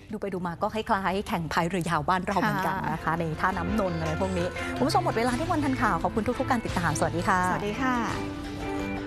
ดูไปดูมาก็คล้ายๆแข่งพายเรือยาวบ้านเราเหมือนกันนะคะในท่าน้ำนนท์อะไรพวกนี้คุณผู้ชมหมดเวลาที่วันทันข่าวขอบคุณทุกๆการติดตามสวัสดีค่ะสวัสดีค่ะ